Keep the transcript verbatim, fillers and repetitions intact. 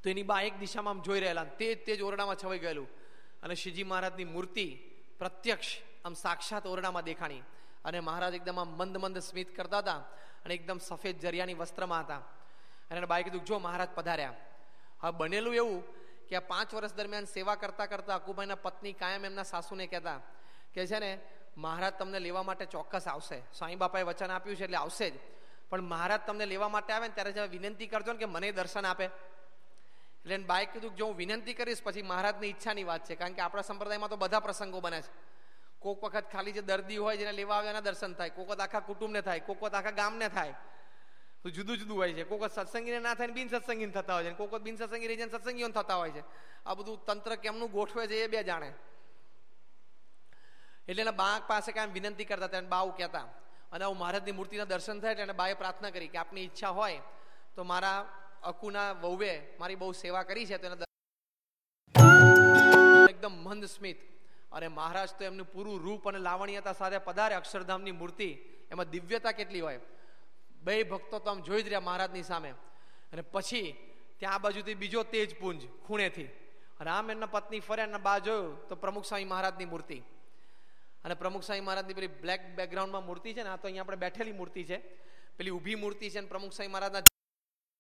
તો એની બા એક દિશામાં આમ જોઈ રહેલા, તે જ તે જ ઓરડામાં છવાઈ ગયેલું, અને શ્રીજી મહારાજની મૂર્તિ પ્રત્યક્ષ આમ સાક્ષાત ઓરડામાં દેખાણી, અને મહારાજ એકદમ આમ મંદ મંદ સ્મિત કરતા હતા, અને એકદમ સફેદ જરિયાની વસ્ત્રમાં હતા. અને એના બાએ કીધું, જો મહારાજ પધાર્યા. હવે બનેલું એવું કે આ પાંચ વર્ષ દરમિયાન સેવા કરતા કરતા અકુભાઈના પત્ની કાયમ એમના સાસુને કહેતા કે છે ને, મહારાજ તમને લેવા માટે ચોક્કસ આવશે, સાંઈ બાપાએ વચન આપ્યું છે એટલે આવશે જ, પણ મહારાજ તમને લેવા માટે આવે ને ત્યારે જરા વિનંતી કરજો ને કે મને દર્શન આપે. એટલે એને બાએ કીધું કે જો હું વિનંતી કરીશ પછી મહારાજની ઈચ્છાની વાત છે, કારણ કે આપણા સંપ્રદાયમાં તો બધા પ્રસંગો બને છે. કોઈક વખત ખાલી જે દર્દી હોય જેને લેવા આવે એના દર્શન થાય, કોઈક વખત આખા કુટુંબને થાય, કોઈક વખત આખા ગામને થાય, તો જુદું જુદું હોય છે. કોઈક વખત સત્સંગીને ના થાય ને બિન સત્સંગીને થતા હોય છે, કોઈક વખત બિન સત્સંગી રહી જાય સત્સંગીઓ થતા હોય છે. આ બધું તંત્ર કેમનું ગોઠવે છે એ બે જાણે. એટલે એના બા પાસે કાંઈ વિનંતી કરતા હતા, બા આવું કહેતા, અને આવું મહારાજની મૂર્તિના દર્શન થાય એટલે બાએ પ્રાર્થના કરી કે આપની ઈચ્છા હોય તો મારા અકુના વહુએ મારી બહુ સેવા કરી છે તો એના એકદમ મંદ સ્મિત, અને મહારાજ તો એમનું પૂરું રૂપ અને લાવણ્યતા સાથે પધારે. અક્ષરધામની મૂર્તિ, એમાં દિવ્યતા કેટલી હોય. બે ભક્તો તો આમ જોઈ જ રહ્યા મહારાજની સામે. અને પછી ત્યાં બાજુથી બીજો તેજ પુંજ ખૂણેથી, અને આમ એમના પત્ની ફર્યા અને બા જોયું તો પ્રમુખ સ્વામી મહારાજની મૂર્તિ. અને પ્રમુખ સ્વામી મહારાજની પેલી બ્લેક બેકગ્રાઉન્ડમાં મૂર્તિ છે ને, આ તો અહીંયા આપણે બેઠેલી મૂર્તિ છે, પેલી ઊભી મૂર્તિ છે, અને પ્રમુખ સ્વામી મહારાજના